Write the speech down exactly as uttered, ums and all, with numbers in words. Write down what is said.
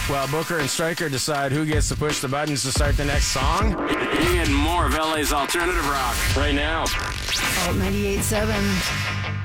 while Booker and Stryker decide who gets to push the buttons to start the next song. You get more of L A's alternative rock right now. Alt ninety-eight point seven.